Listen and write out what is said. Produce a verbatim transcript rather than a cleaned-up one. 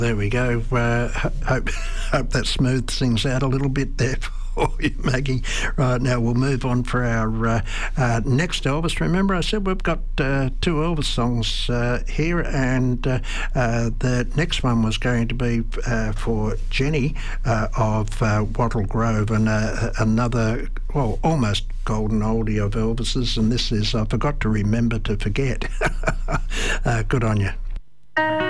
There we go. Uh, hope, hope that smooths things out a little bit there for you, Maggie. Right, now we'll move on for our uh, uh, next Elvis. Remember, I said we've got uh, two Elvis songs uh, here, and uh, uh, the next one was going to be uh, for Jenny uh, of uh, Wattle Grove, and uh, another, well, almost golden oldie of Elvis's, and this is I Forgot to Remember to Forget. uh, good on you.